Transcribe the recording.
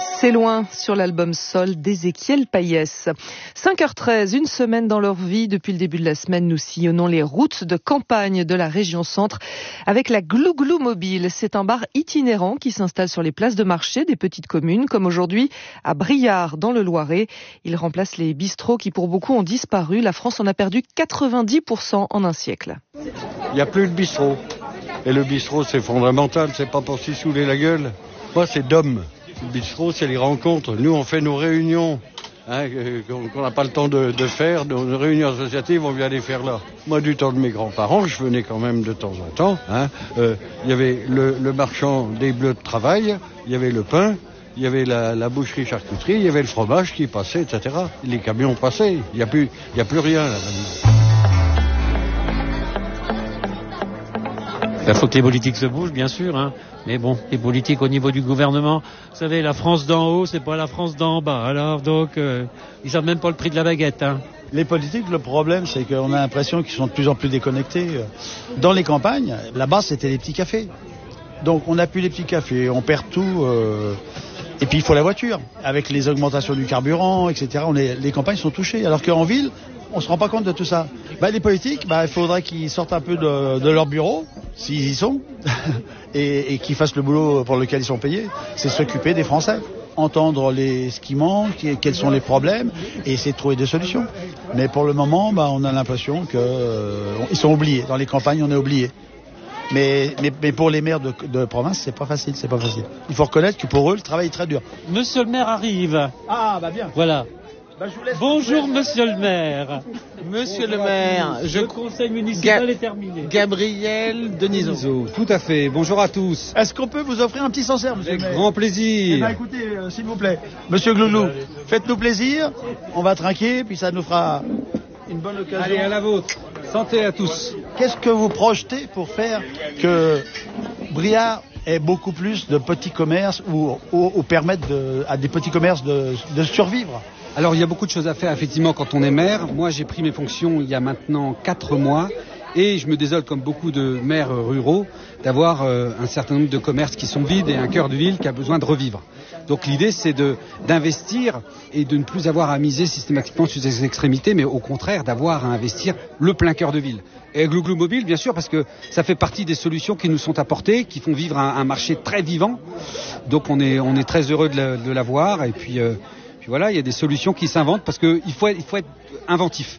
C'est loin sur l'album Sol d'Ézéchiel Payès. 5h13, une semaine dans leur vie. Depuis le début de la semaine, nous sillonnons les routes de campagne de la région centre avec la Glou Glou Mobile. C'est un bar itinérant qui s'installe sur les places de marché des petites communes, comme aujourd'hui à Briard dans le Loiret. Il remplace les bistrots qui pour beaucoup ont disparu. La France en a perdu 90% en un siècle. Il n'y a plus de bistrot. Et le bistrot, c'est fondamental. C'est pas pour s'y saouler la gueule. Moi, c'est d'hommes. Le bistrot, c'est les rencontres. Nous, on fait nos réunions qu'on n'a pas le temps de faire. Nos réunions associatives, on vient les faire là. Moi, du temps de mes grands-parents, je venais quand même de temps en temps. Il y avait le marchand des bleus de travail, il y avait le pain, il y avait la boucherie-charcuterie, il y avait le fromage qui passait, etc. Les camions passaient. Il n'y a plus rien là. Il faut que les politiques se bougent, bien sûr, mais bon, les politiques au niveau du gouvernement, vous savez, la France d'en haut, c'est pas la France d'en bas. Alors donc, ils savent même pas le prix de la baguette. Les politiques, le problème, c'est qu'on a l'impression qu'ils sont de plus en plus déconnectés. Dans les campagnes, là-bas, c'était les petits cafés. Donc, on n'a plus les petits cafés, on perd tout. Et puis, il faut la voiture. Avec les augmentations du carburant, etc., les campagnes sont touchées. Alors qu'en ville, on se rend pas compte de tout ça. Les politiques, il faudrait qu'ils sortent un peu de leur bureau, s'ils y sont, et qu'ils fassent le boulot pour lequel ils sont payés. C'est s'occuper des Français, entendre ce qui manque, quels sont les problèmes, et essayer de trouver des solutions. Mais pour le moment, on a l'impression qu'ils sont oubliés. Dans les campagnes, on est oubliés. Mais pour les maires de province, c'est pas facile. Il faut reconnaître que pour eux, le travail est très dur. Monsieur le maire arrive. Ah, bien. Voilà. Bonjour monsieur le maire. Monsieur le maire, le conseil municipal est terminé. Gabriel Denisot. Tout à fait, bonjour à tous. Est-ce qu'on peut vous offrir un petit Sancerre, monsieur le maire ? Grand plaisir. Écoutez, s'il vous plaît, monsieur Glouglou, faites-nous plaisir, on va trinquer, puis ça nous fera une bonne occasion. Allez, à la vôtre. Santé à tous. Qu'est-ce que vous projetez pour faire que Briard ait beaucoup plus de petits commerces ou permettre à des petits commerces de survivre ? Alors il y a beaucoup de choses à faire effectivement quand on est maire. Moi j'ai pris mes fonctions il y a maintenant 4 mois et je me désole comme beaucoup de maires ruraux d'avoir un certain nombre de commerces qui sont vides et un cœur de ville qui a besoin de revivre. Donc l'idée c'est d'investir et de ne plus avoir à miser systématiquement sur ces extrémités, mais au contraire d'avoir à investir le plein cœur de ville. Et Glou Glou Mobile, bien sûr, parce que ça fait partie des solutions qui nous sont apportées, qui font vivre un marché très vivant. Donc on est très heureux de l'avoir et puis voilà, il y a des solutions qui s'inventent parce qu'il faut être inventif.